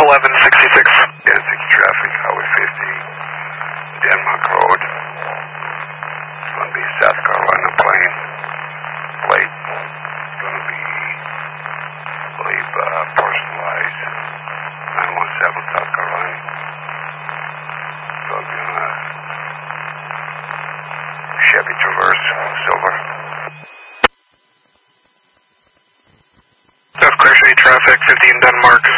1166. Yeah, 6 traffic, Highway 50, Denmark Road. It's going to be South Carolina plane. Plate. It's going to be, I believe, personalized. 917 South Carolina. So it's going to Chevy Traverse, silver. South Clear City traffic, 15 Denmark.